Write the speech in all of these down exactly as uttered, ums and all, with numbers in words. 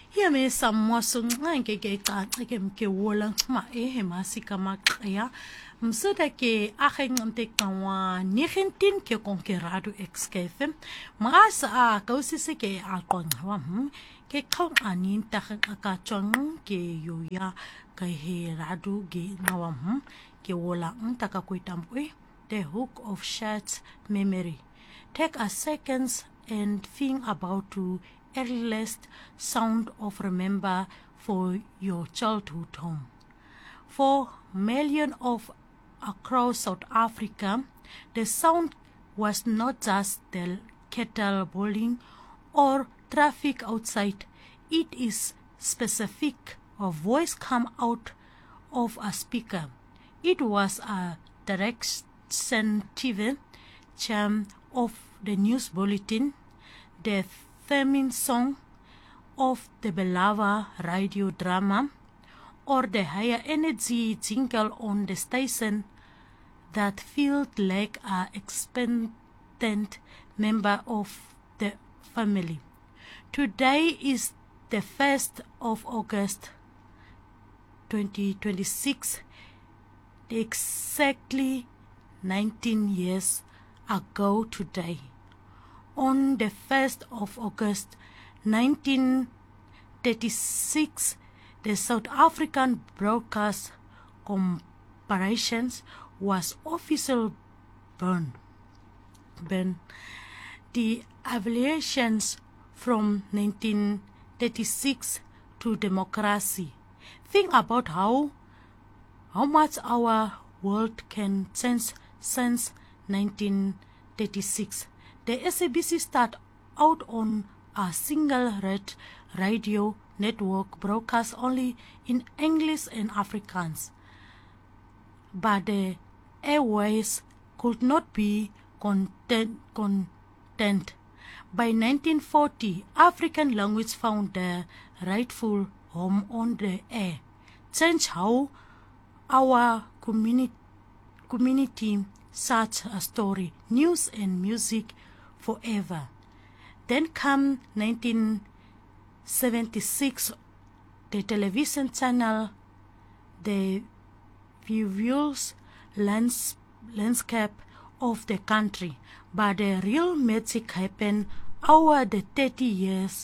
Here me some so nge ke ka ke ke wola ma e he masika maqya msuda ke akhenqinte qawa nigentin ke konkerado exkefe mas a ka usise ke aqonqa wa ke qhaqani ntaga ka tswang ke yo ya ka he radu ge ngawa ke wola ntaka kuitambwe the hook of Shad's memory. Take a seconds and think about to earliest sound of remember for your childhood home. For millions of across South Africa, the sound was not just the kettle boiling or traffic outside. It is specific. A voice come out of a speaker. It was a direct sensitive charm of the news bulletin, the theme song of the beloved radio drama, or the higher energy jingle on the station that felt like an expectant member of the family. Today is the first of August twenty twenty-six, exactly nineteen years ago today. On the first of August nineteen thirty-six, the South African Broadcast Corporation was officially born. Then the evaluations from nineteen thirty-six to democracy. Think about how how much our world can change since nineteen thirty-six. The S A B C started out on a single red radio network broadcast only in English and Afrikaans. But the airways could not be content. content. By nineteen forty, African language found their rightful home on the air. Change how our community, community such a story, news and music forever. Then come nineteen seventy-six, the television channel, the visuals lands, landscape of the country. But the real magic happened over the thirty years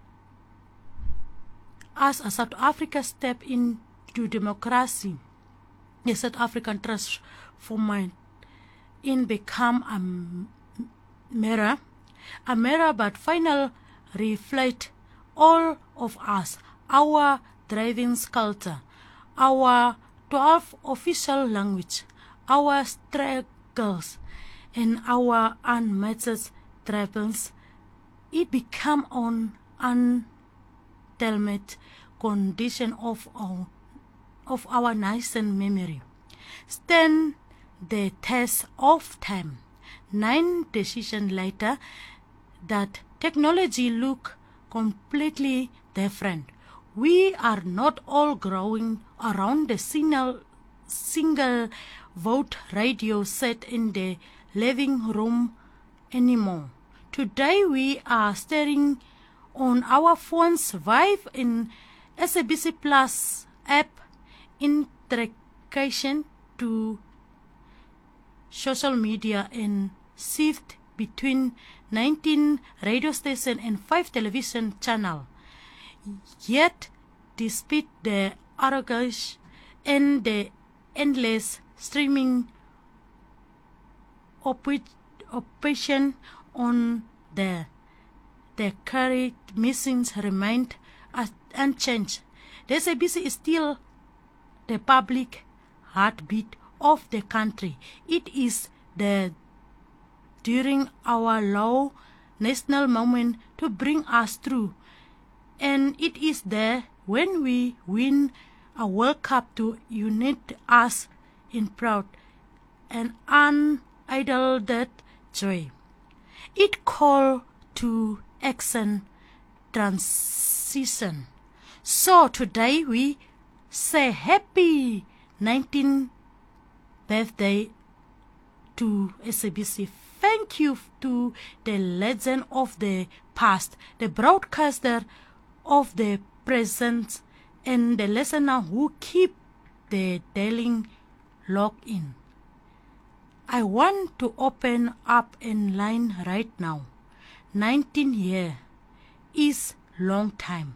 as a South Africa stepped into democracy. The South African transformed in become a mirror, a mirror but final reflect all of us, our driving culture, our twelve official language, our struggles, and our unmatched travels. It become an untelmed condition of our, of our nascent memory. Stand the test of time. Nine decisions later, that technology look completely different. We are not all growing around the single, single vote radio set in the living room anymore. Today we are staring on our phones, Vive in S A B C Plus app, interaction to social media and shift between nineteen radio stations and five television channels. Yet, despite the arrogance and the endless streaming operation on the the current missings remained unchanged. The S A B C is still the public heartbeat of the country. It is the during our low national moment to bring us through, and it is there when we win a World Cup to unite us in proud and unidled joy. It call to action, transition. So today we say happy nineteenth birthday to S A B C. Thank you to the legend of the past, the broadcaster of the present and the listener who keep the dialing logged in. I want to open up a line right now. nineteen years is long time.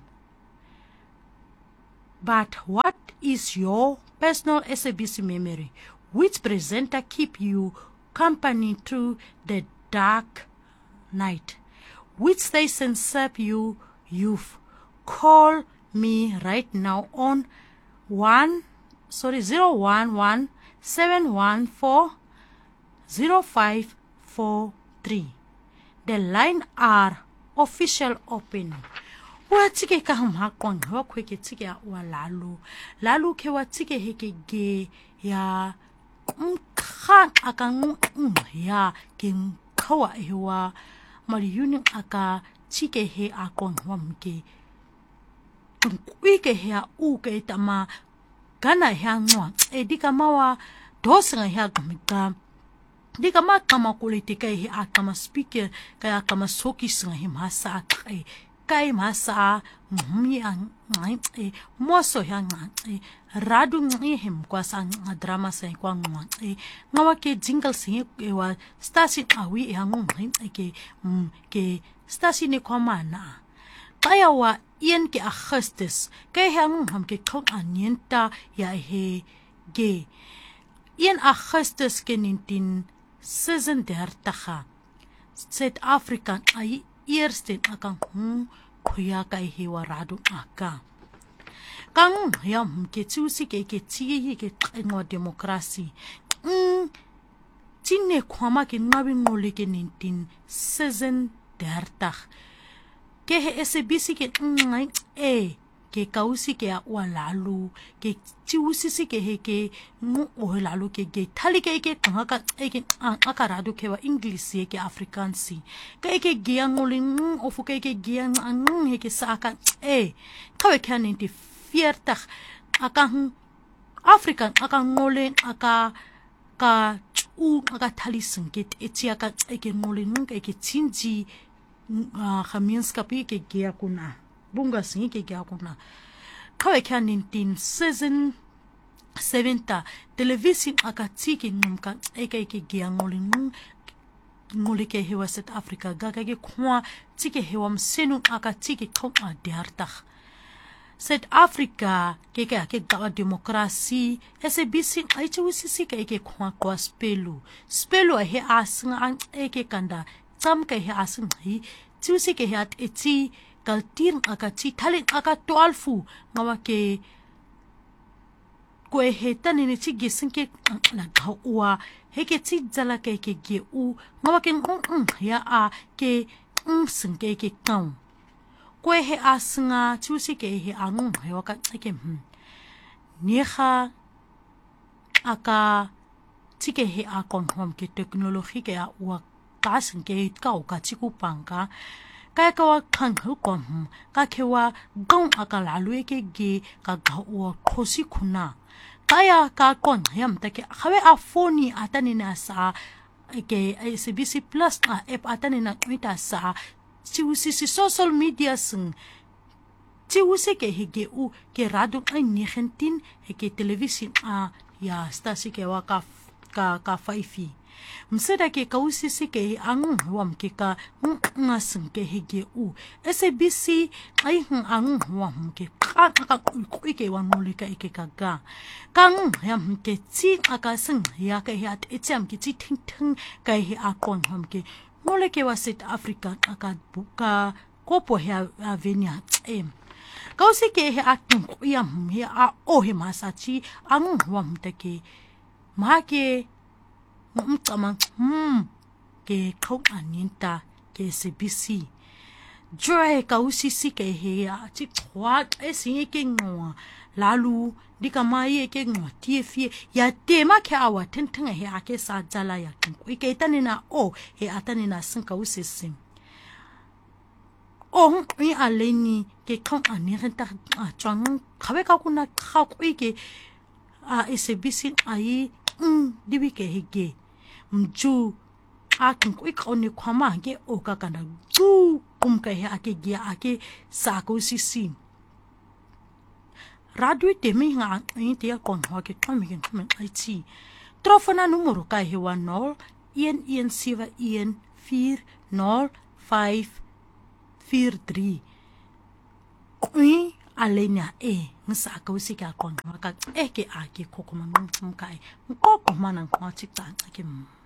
But what is your personal S A B C memory? Which presenter keep you company through the dark night? Which station serve you youth? Call me right now on one sorry zero one one seven one four zero five four three. The line are official open. Wa tike ka ha kwang wa kweke tike wa lalu lalu ke wa tike heke ge ya mkha akang ya ke mkhawa hewa mari yuni aka tike he akong wa mke kweke he u ke tama kana he ngwa edika mawa dosinga he gumika dika ma kama politika he akama speaker kaya kama soki singa he masa kai kai masa mmi an ngai moso ya ngai radu ngai hem kwa sang drama sai kwa ngai ngawa ke jingle sing e wa stasi awi e hangu ngai ke ke stasi ne kwa mana kaya wa ien ke augustus kai hangu ham ke khong anienta ya he ge ien augustus ke nineteen sesendertig South Africa ai eerste akang hong kuya kai hewa radu aka kang ya mke tsusi ke ke tsi ke ngo demokrasi mm tine khwama ke ngabi ngole ke nineteen sesendertig ke he S A B C ke ngai e ke kausi ke wa lalu ke tsusi ke he ke ngo o lalu ke ke thali ke ke ngaka e ke akaradu ke wa english ke afrikaansi ke ke giang ngolin ofu ke ke giang ang he ke saka e kawe kan ninety forty akang african akang ngole aka ka u aka thali singket etsia ka e ke ngolin ke ke chinji khaminska pi ke gia kuna bunga singi ke gia kuna kawe kan nineteen seventy television aka tiki ngumka eke ke gia ngolin ngoli ke hewa South Africa ga ke khwa tiki hewa msenu aka tiki khong a diartag South Africa ke ke ke ga demokrasi S A B C ai tsusi ke ke khwa kwa spelu spelu he asinga an eke kanda tsam ke he asing hi tsusi ke hat etsi kaltir aka tsi thali aka twelve ngawa ke kwe heta ni tsi gisin ke la gawa he ke tsi jala ke ke ge u ngawa ke ng ya a ke ng sing ke ke kang kwe he asinga tsusi ke he ang he wa ka ke hm ni kha aka tsi ke he a kon hom ke technology ke a wa ka sing ke ka o ka tsi ku pangka kaya kawa kang hukom ka kewa gong aka lalu ke ge ka gawa khosi khuna kaya ka kon yam take khawe a phone atani na sa ke S A B C plus a app atani na twita sa chiusi si social media sing chiusi ke hege u ke radu ai nineteen ke television a ya stasi ke wa ka ka ka faifi mseda ke kausi ke ang wam ke ka ngasing ke hege u S A B C ai hung ang wam ke ka ka ku ke wan muli ka ke ka ga kang yam ke chi aka sing ya ke hat etiam ke chi thing thing ka he akon ham ke mole ke wa South Africa aka buka kopo ya avenia em kausi ke he akin ku yam he a o he masachi ang wam te ke ma ke mtama hmm ke khong aninta ke S A B C joy ka usisi ke he ya chi khwa e singe ke ngwa lalu dika mai ke ngwa tie fie ya tema ke awa tenteng he ake sa jala ya kin ku ke tanina o he atanina sin ka usisi o i aleni ke khong aninta a chang khawe ka kuna kha ku ke a S A B C ai mm dibi ke hege mju akin ku ikoni kwama ke o ka kana ju qumka he ake gia ake sako sisim radio temi nga inte ya kon ho ke tami ke tami ai ti trofona numero kai he one nol one one seven one four nol five four three kui alenya e nsaka usika kon ho ka eke ake kokoma ngumkai ngoko mana kwati tsa ke